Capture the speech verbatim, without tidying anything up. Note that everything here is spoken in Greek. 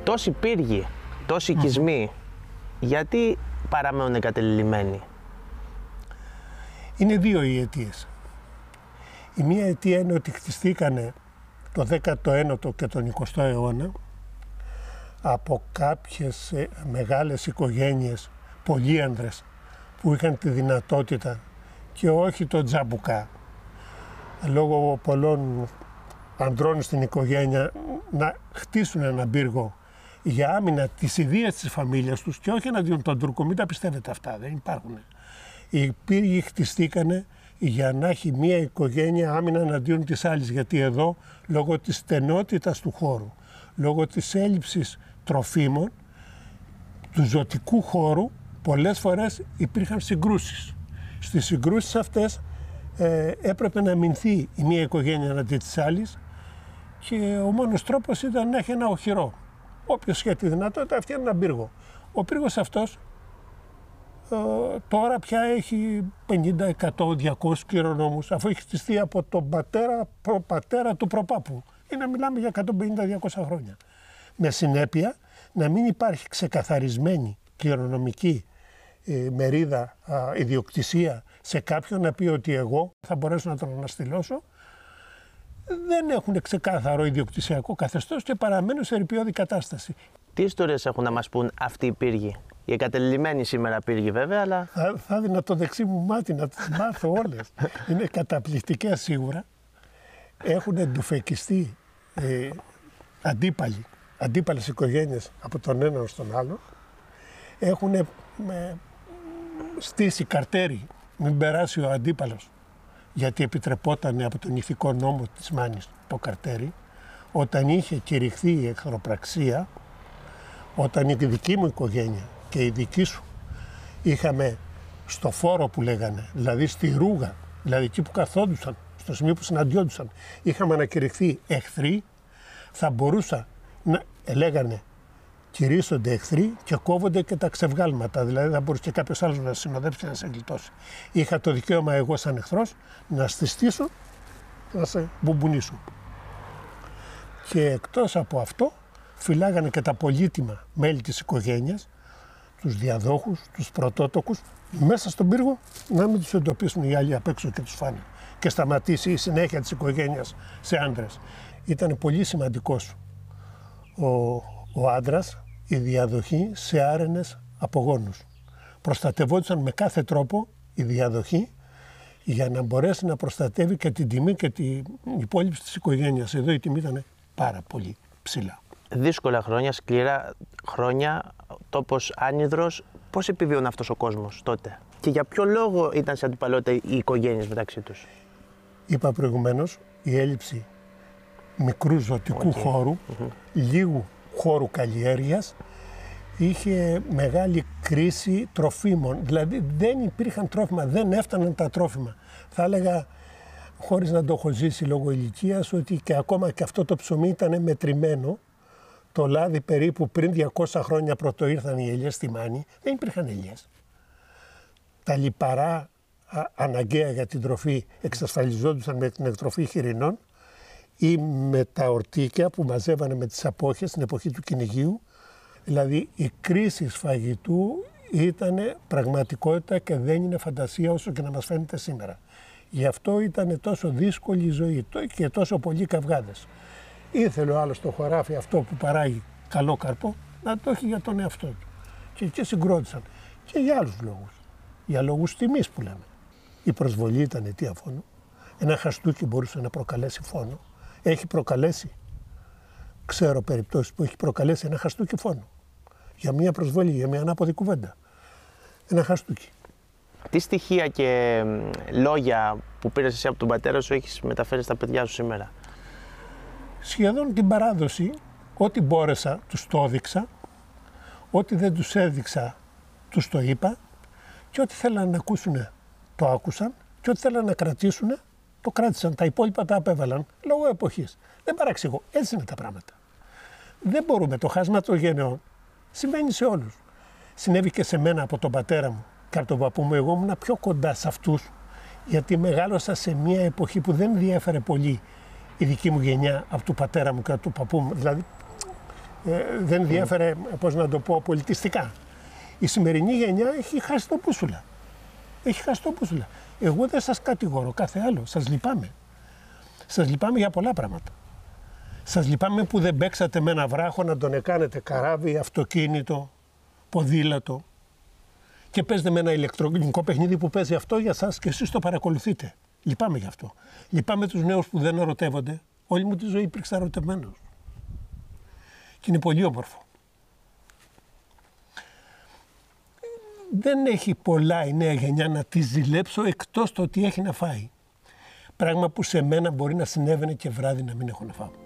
Τόσοι πύργοι, τόσοι οικισμοί, γιατί παραμένουν εγκατελειμμένοι? Είναι δύο οι αιτίες. Η μία αιτία είναι ότι χτιστήκανε το δέκατο ένατο και τον εικοστό αιώνα από κάποιες μεγάλες οικογένειες, πολύανδρες, που είχαν τη δυνατότητα και όχι το τζαμπουκά, λόγω πολλών ανδρών στην οικογένεια, να χτίσουν έναν πύργο για άμυνα της ιδείας της φαμίλιας τους και όχι εναντίον των Τούρκων. Μην τα πιστεύετε αυτά, δεν υπάρχουν. Οι πύργοι χτιστήκανε για να έχει μία οικογένεια άμυνα εναντίον της άλλης, γιατί εδώ λόγω της στενότητας του χώρου, λόγω της έλλειψης τροφίμων, του ζωτικού χώρου, πολλές φορές υπήρχαν συγκρούσεις. Στις συγκρούσεις αυτές ε, έπρεπε να αμυνθεί η μία οικογένεια εναντί της άλλης και ο μόνος τρόπος ήταν να έχει ένα οχυρό. Όποιος είχε τη δυνατότητα έφτιανε έναν πύργο. Ο πύργος αυτός ε, τώρα πια έχει πενήντα, εκατό, διακόσιους κληρονόμους, αφού έχει χτιστεί από τον πατέρα, προπατέρα του προπάπου. Είναι, μιλάμε για εκατόν πενήντα με διακόσια χρόνια. Με συνέπεια να μην υπάρχει ξεκαθαρισμένη κληρονομική ε, μερίδα, α, ιδιοκτησία σε κάποιον να πει ότι εγώ θα μπορέσω να τον αναστηλώσω. Δεν έχουν ξεκάθαρο ιδιοκτησιακό καθεστώς και παραμένουν σε ερειπιώδη κατάσταση. Τι ιστορίες έχουν να μας πούν αυτοί οι πύργοι? Οι εγκατελειμμένοι σήμερα πύργοι βέβαια, αλλά... Θα, θα δίνα το δεξί μου μάτι να τις μάθω όλες. Είναι καταπληκτικές σίγουρα. Έχουν εντουφεκιστεί ε, αντίπαλοι, αντίπαλες οικογένειες από τον έναν στον άλλο. Έχουν ε, στήσει καρτέρι, μην περάσει ο αντίπαλος, γιατί επιτρεπόταν από τον ηθικό νόμο της Μάνης το καρτέρι. Όταν είχε κηρυχθεί η εχθροπραξία, όταν η δική μου οικογένεια και η δική σου είχαμε στο φόρο που λέγανε, δηλαδή στη ρούγα, δηλαδή εκεί που καθόντουσαν, στο σημείο που συναντιόντουσαν, είχαμε ανακηρυχθεί εχθροί, θα μπορούσα να λέγανε κηρύσσονται εχθροί και κόβονται και τα ξεβγάλματα. Δηλαδή θα μπορούσε και κάποιος άλλος να συνοδέψει και να σε γλιτώσει. Είχα το δικαίωμα εγώ σαν εχθρός να στιστήσω, να σε μπουμπουνίσω. Και εκτός από αυτό φυλάγανε και τα πολύτιμα μέλη της οικογένειας, τους διαδόχους, τους πρωτότοκους, μέσα στον πύργο να μην τους εντοπίσουν οι άλλοι απ' έξω και τους φάνε. Και σταματήσει η συνέχεια της οικογένειας σε άντρες. Ήταν πολύ σημαντικός ο, ο άντρας, η διαδοχή σε άρενες απογόνους. Προστατευόντουσαν με κάθε τρόπο η διαδοχή για να μπορέσει να προστατεύει και την τιμή και την υπόλοιψη της οικογένειας. Εδώ η τιμή ήταν πάρα πολύ ψηλά. Δύσκολα χρόνια, σκληρά χρόνια, τόπος άνυδρος. Πώς επιβίωνε αυτός ο κόσμος τότε και για ποιο λόγο ήταν σε αντιπαλότητα οι οικογένειες μεταξύ τους? Είπα προηγουμένως, η έλλειψη μικρού ζωτικού okay. χώρου, mm-hmm. λίγου χώρου καλλιέργειας, είχε μεγάλη κρίση τροφίμων. Δηλαδή δεν υπήρχαν τρόφιμα, δεν έφταναν τα τρόφιμα. Θα έλεγα, χωρίς να το έχω ζήσει λόγω ηλικίας, ότι και ακόμα και αυτό το ψωμί ήταν μετρημένο. Το λάδι περίπου πριν διακόσια χρόνια πρωτο ήρθαν οι ελιές στη Μάνη, δεν υπήρχαν ελιές. Τα λιπαρά α, αναγκαία για την τροφή εξασφαλιζόντουσαν με την εκτροφή χοιρινών ή με τα ορτίκια που μαζεύανε με τις απόχες στην εποχή του κυνηγίου. Δηλαδή η κρίση σφαγητού ήταν πραγματικότητα και δεν είναι φαντασία όσο και να μας φαίνεται σήμερα. Γι' αυτό ήταν τόσο δύσκολη η ζωή και τόσο πολλοί καυγάδες. Ήθελε ο άλλος το χωράφι αυτό που παράγει καλό καρπό να το έχει για τον εαυτό του. Και εκεί συγκρότησαν. Και για άλλους λόγους. Για λόγους τιμής που λέμε. Η προσβολή ήταν αιτία φόνου. Ένα χαστούκι μπορούσε να προκαλέσει φόνο. Έχει προκαλέσει. Ξέρω περιπτώσεις που έχει προκαλέσει ένα χαστούκι φόνο. Για μια προσβολή, για μια ανάποδη κουβέντα. Ένα χαστούκι. Τι στοιχεία και λόγια που πήρες εσύ από τον πατέρα σου έχεις μεταφέρει στα παιδιά σου σήμερα? Σχεδόν την παράδοση, ό,τι μπόρεσα τους το έδειξα, ό,τι δεν τους έδειξα τους το είπα και ό,τι θέλανε να ακούσουν το άκουσαν και ό,τι θέλανε να κρατήσουν το κράτησαν. Τα υπόλοιπα τα απέβαλαν λόγω εποχής. Δεν παραξηγώ, έτσι είναι τα πράγματα. Δεν μπορούμε, το χάσμα των γενεών συμβαίνει σε όλους. Συνέβη και σε μένα από τον πατέρα μου και από τον παππού μου. Εγώ ήμουν πιο κοντά σε αυτούς γιατί μεγάλωσα σε μια εποχή που δεν διέφερε πολύ η δική μου γενιά από του πατέρα μου και από του παππού μου. Δηλαδή ε, δεν διέφερε, πώς να το πω, πολιτιστικά. Η σημερινή γενιά έχει χάσει το μπούσουλα. Έχει χάσει το μπούσουλα. Εγώ δεν σας κατηγορώ, κάθε άλλο. Σας λυπάμαι. Σας λυπάμαι για πολλά πράγματα. Σας λυπάμαι που δεν παίξατε με ένα βράχο να τον εκάνετε καράβι, αυτοκίνητο, ποδήλατο και παίζετε με ένα ηλεκτρονικό παιχνίδι που παίζει αυτό για σας και εσείς το παρακολουθείτε. Λυπάμαι γι' αυτό. Λυπάμαι τους νέους που δεν ερωτεύονται. Όλη μου τη ζωή υπήρξα ερωτευμένος. Και είναι πολύ όμορφο. Δεν έχει πολλά η νέα γενιά να τη ζηλέψω εκτός το ότι έχει να φάει. Πράγμα που σε μένα μπορεί να συνέβαινε και βράδυ να μην έχω να φάω.